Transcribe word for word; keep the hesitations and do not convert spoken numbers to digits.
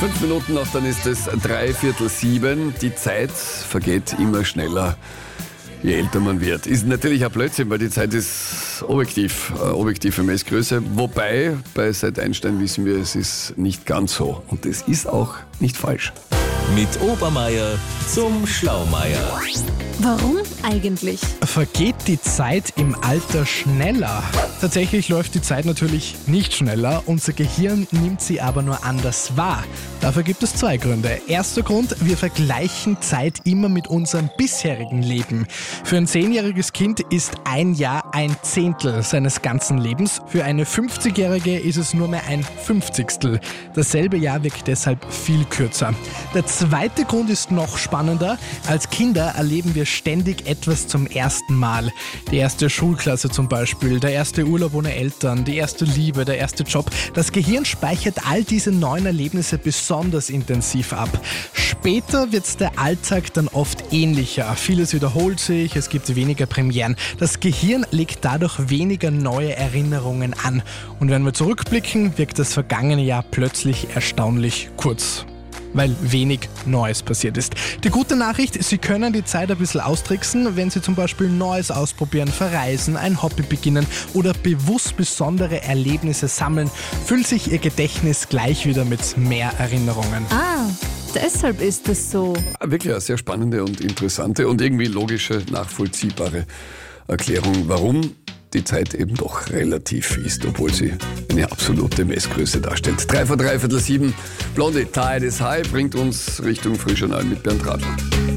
Fünf Minuten noch, dann ist es drei Viertel sieben. Die Zeit vergeht immer schneller, je älter man wird. Ist natürlich ein Blödsinn, weil die Zeit ist objektiv, äh, objektive Messgröße. Wobei, bei seit Einstein wissen wir, es ist nicht ganz so. Und das ist auch nicht falsch. Mit Obermeier zum Schlaumeier. Warum eigentlich? Vergeht die Zeit im Alter schneller? Tatsächlich läuft die Zeit natürlich nicht schneller, unser Gehirn nimmt sie aber nur anders wahr. Dafür gibt es zwei Gründe. Erster Grund, wir vergleichen Zeit immer mit unserem bisherigen Leben. Für ein zehnjähriges Kind ist ein Jahr ein Zehntel seines ganzen Lebens. Für eine fünfzigjährige ist es nur mehr ein Fünfzigstel. Dasselbe Jahr wirkt deshalb viel kürzer. Der zweite Grund ist noch spannender. Als Kinder erleben wir ständig etwas zum ersten Mal. Die erste Schulklasse zum Beispiel, der erste Urlaub ohne Eltern, die erste Liebe, der erste Job. Das Gehirn speichert all diese neuen Erlebnisse besonders intensiv ab. Später wird der Alltag dann oft ähnlicher. Vieles wiederholt sich, es gibt weniger Premieren. Das Gehirn legt dadurch weniger neue Erinnerungen an. Und wenn wir zurückblicken, wirkt das vergangene Jahr plötzlich erstaunlich kurz, weil wenig Neues passiert ist. Die gute Nachricht, Sie können die Zeit ein bisschen austricksen, wenn Sie zum Beispiel Neues ausprobieren, verreisen, ein Hobby beginnen oder bewusst besondere Erlebnisse sammeln, füllt sich Ihr Gedächtnis gleich wieder mit mehr Erinnerungen. Ah, deshalb ist es so. Wirklich eine sehr spannende und interessante und irgendwie logische, nachvollziehbare Erklärung, warum die Zeit eben doch relativ ist, obwohl sie eine absolute Messgröße darstellt. Drei vor drei Viertel sieben, Blondie, Tide is High, bringt uns Richtung Frühjournal mit Bernd Radl.